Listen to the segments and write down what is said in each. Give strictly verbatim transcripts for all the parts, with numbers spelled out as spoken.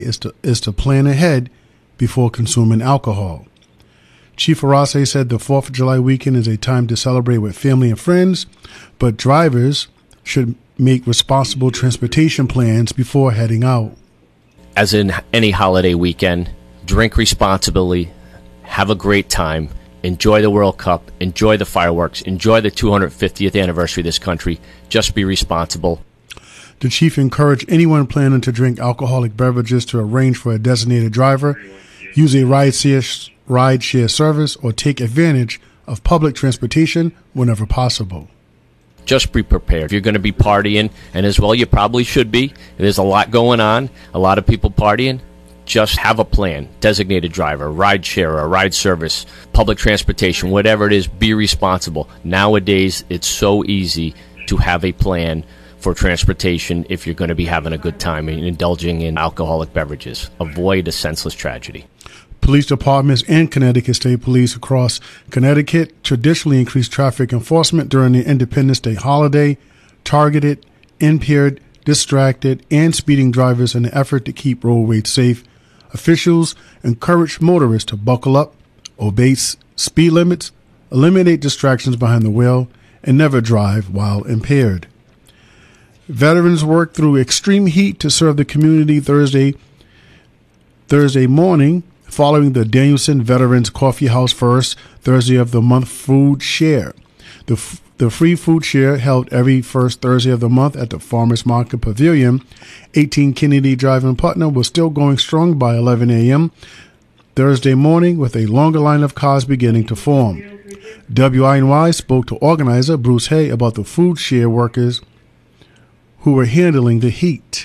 is to, is to plan ahead before consuming alcohol. Chief Arase said the fourth of July weekend is a time to celebrate with family and friends, but drivers should make responsible transportation plans before heading out. As in any holiday weekend, drink responsibly, have a great time, enjoy the World Cup, enjoy the fireworks, enjoy the two hundred fiftieth anniversary of this country. Just be responsible. The chief encouraged anyone planning to drink alcoholic beverages to arrange for a designated driver, use a ride-share ride share service, or take advantage of public transportation whenever possible. Just be prepared. If you're going to be partying, and as well you probably should be, there's a lot going on, a lot of people partying, just have a plan. Designated driver, ride share, a ride service, public transportation, whatever it is, be responsible. Nowadays, it's so easy to have a plan for transportation if you're going to be having a good time and indulging in alcoholic beverages. Avoid a senseless tragedy. Police departments and Connecticut State Police across Connecticut traditionally increase traffic enforcement during the Independence Day holiday, targeted, impaired, distracted, and speeding drivers in an effort to keep roadways safe. Officials encourage motorists to buckle up, obey speed limits, eliminate distractions behind the wheel, and never drive while impaired. Veterans worked through extreme heat to serve the community Thursday, Thursday morning, following the Danielson Veterans Coffee House first Thursday of the month food share. The, f- the free food share held every first Thursday of the month at the Farmers Market Pavilion. eighteen Kennedy Drive in Putnam was still going strong by eleven a.m. Thursday morning, with a longer line of cars beginning to form. W I N Y spoke to organizer Bruce Hay about the food share workers who were handling the heat.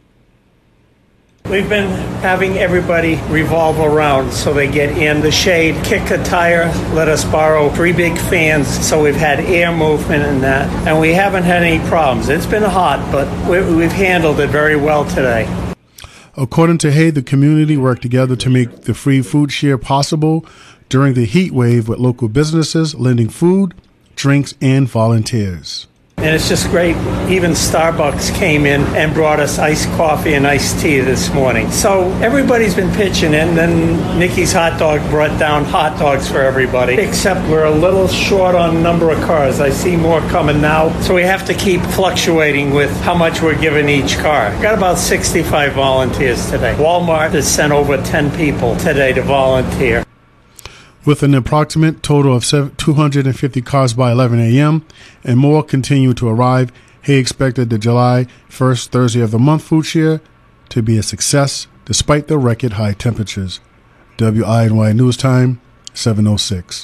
We've been having everybody revolve around so they get in the shade, kick a tire, let us borrow three big fans, so we've had air movement and that, and we haven't had any problems. It's been hot, but we've handled it very well today. According to Hay, the community worked together to make the free food share possible during the heat wave, with local businesses lending food, drinks, and volunteers. And it's just great. Even Starbucks came in and brought us iced coffee and iced tea this morning. So everybody's been pitching in. Then Nikki's Hot Dog brought down hot dogs for everybody. Except we're a little short on number of cars. I see more coming now. So we have to keep fluctuating with how much we're giving each car. Got about sixty-five volunteers today. Walmart has sent over ten people today to volunteer. With an approximate total of two hundred fifty cars by eleven a.m. and more continue to arrive, Hay expected the July first Thursday of the month food share to be a success despite the record high temperatures. W I N Y News Time, seven oh six.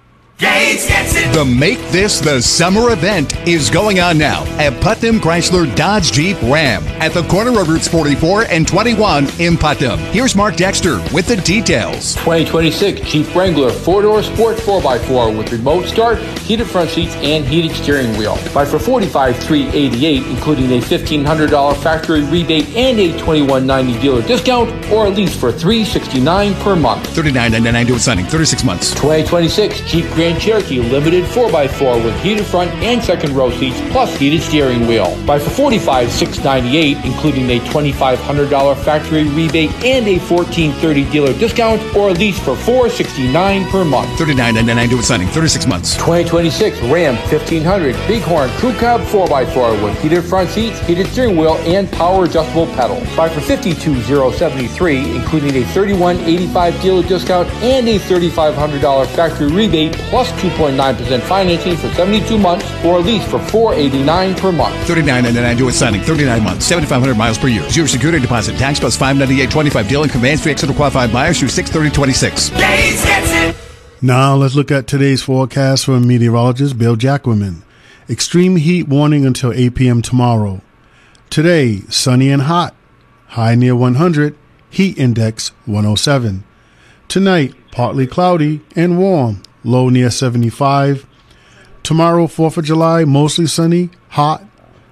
Gates gets it. The Make This the Summer event is going on now at Putnam Chrysler Dodge Jeep Ram at the corner of Routes forty-four and twenty-one in Putnam. Here's Mark Dexter with the details. twenty twenty-six Jeep Wrangler four-door sport four by four with remote start, heated front seats, and heated steering wheel. Buy for forty-five thousand three hundred eighty-eight dollars, including a fifteen hundred dollars factory rebate and a twenty-one ninety dealer discount, or at least for three hundred sixty-nine dollars per month. thirty-nine ninety-nine due at signing, thirty-six months. twenty twenty-six Jeep Grand Cherokee Limited four by four with heated front and second row seats plus heated steering wheel. Buy for forty-five thousand six hundred ninety-eight dollars, including a twenty-five hundred dollars factory rebate and a fourteen thirty dealer discount, or at least for four hundred sixty-nine dollars per month. thirty-nine ninety-nine due at signing, thirty-six months. twenty twenty-six Ram fifteen hundred Bighorn Crew Cab four by four with heated front seats, heated steering wheel, and power adjustable pedals. Buy for fifty-two thousand seventy-three dollars, including a thirty-one eighty-five dealer discount and a thirty-five hundred dollars factory rebate plus two point nine percent financing for seventy-two months, or at least for four hundred eighty-nine dollars per month. thirty-nine ninety-nine due at signing, thirty-nine months, seventy-five hundred miles per year. Zero security deposit, tax plus five ninety-eight twenty-five deal and conveyance fee extra qualified buyers through six thirty twenty-six. Gates gets it. Now let's look at today's forecast from meteorologist Bill Jacquemin. Extreme heat warning until eight p.m. tomorrow. Today, sunny and hot. High near one hundred. Heat index one oh seven. Tonight, partly cloudy and warm. Low near seventy-five. Tomorrow, fourth of July, mostly sunny, hot.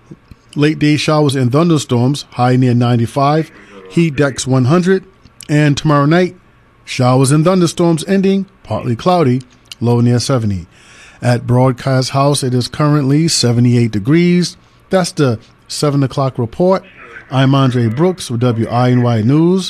Late day showers and thunderstorms. High near ninety-five. Heat index one hundred. And tomorrow night, showers and thunderstorms ending, partly cloudy, low near seventy. At Broadcast House, it is currently seventy-eight degrees. That's the seven o'clock report. I'm Andre Brooks with W I N Y News.